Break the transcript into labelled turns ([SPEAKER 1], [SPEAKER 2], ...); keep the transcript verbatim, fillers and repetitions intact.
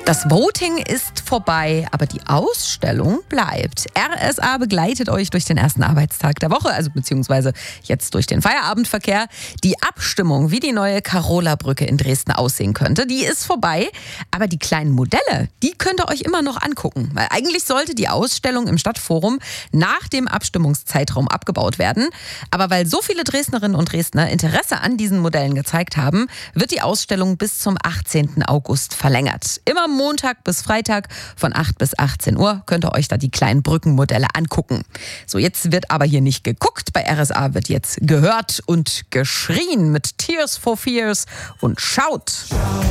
[SPEAKER 1] Das Voting ist vorbei, aber die Ausstellung bleibt. R S A begleitet euch durch den ersten Arbeitstag der Woche, also beziehungsweise jetzt durch den Feierabendverkehr. Die Abstimmung, wie die neue Karola-Brücke in Dresden aussehen könnte, die ist vorbei. Aber die kleinen Modelle, die könnt ihr euch immer noch angucken. Weil eigentlich sollte die Ausstellung im Stadtforum nach dem Abstimmungszeitraum abgebaut werden. Aber weil so viele Dresdnerinnen und Dresdner Interesse an diesen Modellen gezeigt haben, wird die Ausstellung bis zum achtzehnten August verlängert. Immer Montag bis Freitag von acht bis achtzehn Uhr könnt ihr euch da die kleinen Brückenmodelle angucken. So, jetzt wird aber hier nicht geguckt. Bei R S A wird jetzt gehört und geschrien mit Tears for Fears und schaut.